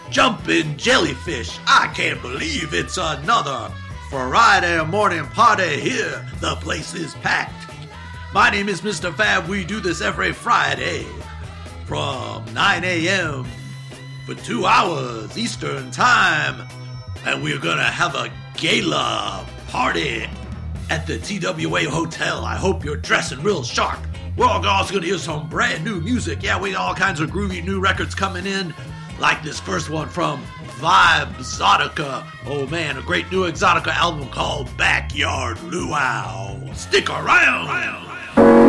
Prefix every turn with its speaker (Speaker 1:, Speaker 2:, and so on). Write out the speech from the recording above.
Speaker 1: jumping jellyfish. I can't believe it's another Friday morning party here. The place is packed. My name is Mr. Fab. We do this every Friday from 9 a.m. for 2 hours Eastern Time. And we're gonna have a gala party at the TWA Hotel. I hope you're dressing real sharp. We're also gonna hear some brand new music. Yeah, we got all kinds of groovy new records coming in, like this first one from Vibe Exotica. Oh man, a great new Exotica album called Backyard Luau. Stick around.